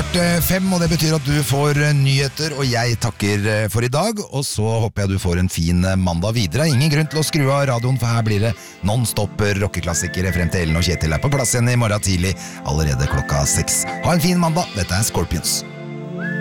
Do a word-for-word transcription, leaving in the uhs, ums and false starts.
kvart fem, og det betyr at du får nyheter, og jeg takker for i dag, og så håper jeg du får en fin mandag videre. Ingen grunn til å skru av radioen, for her blir det non-stop rockeklassikere frem til Ellen og Kjetil er på plass igjen i morgen tidlig, allerede klokka seks. Ha en fin mandag, dette er Scorpions.